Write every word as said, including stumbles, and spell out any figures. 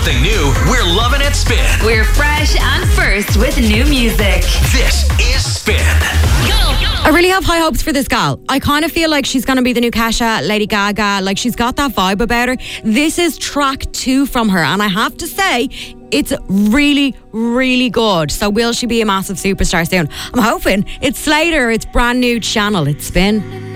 something new. We're loving it, Spin. We're fresh and first with new music. This is Spin. Go! I really have high hopes for this gal. I kind of feel like she's going to be the new Kesha, Lady Gaga. Like, she's got that vibe about her. This is track two from her, and I have to say, it's really, really good. So will she be a massive superstar soon? I'm hoping. It's Slater. It's brand new channel. It's Spin.